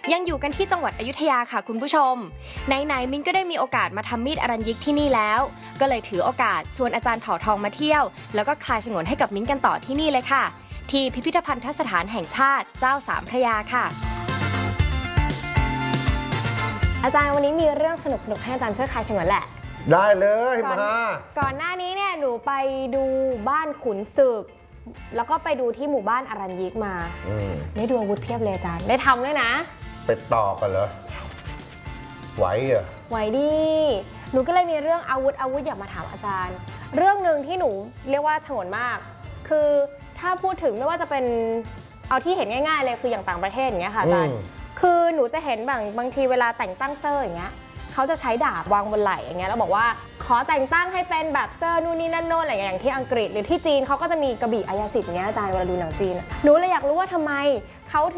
ยังอยู่กันที่จังหวัดอยุธยาค่ะคุณผู้ชมไหนๆมิ้นก็ได้มีโอกาสมาทำมีดอรัญยิกที่นี่แล้วก็เลยถือโอกาสชวนอาจารย์เผ่าทองมาเที่ยวแล้วก็คลายฉงนให้กับมิ้นกันต่อที่นี่เลยค่ะที่พิพิธภัณฑสถานแห่งชาติเจ้าสามพระยาค่ะอาจารย์วันนี้มีเรื่องสนุกๆให้อาจารย์ช่วยคลายฉงนแหละได้เลยมาก่อนหน้านี้เนี่ยหนูไปดูบ้านขุนศึกแล้วก็ไปดูที่หมู่บ้านอรัญยิกมาได้ดูอาวุธเพียบเลยอาจารย์ได้ทำด้วยนะไปต่อกันเหรอไหวเหรอไหวดิหนูก็เลยมีเรื่องอาวุธอยากมาถามอาจารย์เรื่องหนึ่งที่หนูเรียกว่าฉงนมากคือถ้าพูดถึงไม่ว่าจะเป็นเอาที่เห็นง่ายๆเลยคืออย่างต่างประเทศอย่างเงี้ยค่ะอาจารย์คือหนูจะเห็นบางทีเวลาแต่งตั้งเซอร์อย่างเงี้ยเขาจะใช้ดาบวางบนไหล่อย่างเงี้ยแล้วบอกว่าขอแต่งตั้งให้เป็นแบบเซอร์นู่นนี่นั่นโน่นอะไรอย่างที่อังกฤษหรือที่จีนเขาก็จะมีกระบี่อายาสิทธิ์เงี้ยอาจารย์เวลาดูหนังจีนหนูเลยอยากรู้ว่าทำไมเขา